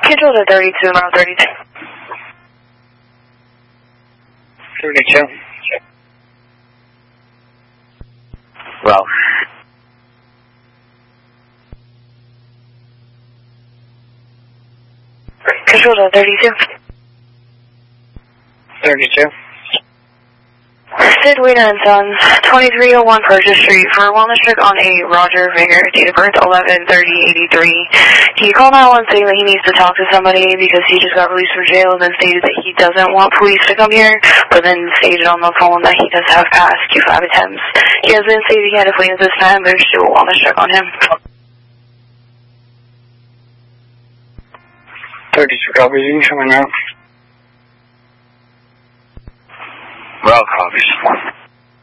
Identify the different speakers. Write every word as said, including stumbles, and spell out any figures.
Speaker 1: Control to thirty-two, around thirty-two.
Speaker 2: thirty-two. Well.
Speaker 1: Control to thirty-two.
Speaker 2: thirty-two.
Speaker 1: Sid Wiener and Sons, twenty-three oh one Purchase Street, for a wellness check on a Roger Vinger, date of birth eleven thirty eighty-three. He called nine one one saying that he needs to talk to somebody because he just got released from jail, and then stated that he doesn't want police to come here, but then stated on the phone that he does have past Q five attempts. He has been stating he had to flee at this time, but there's still a wellness check on him.
Speaker 2: thirty-two copies, you can come in now. Well, copies.